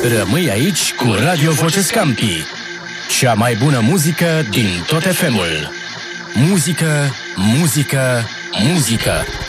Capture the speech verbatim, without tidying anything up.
Rămâi aici cu Radio Voce Scampi, cea mai bună muzică din tot F M-ul. Muzică, muzică, muzică.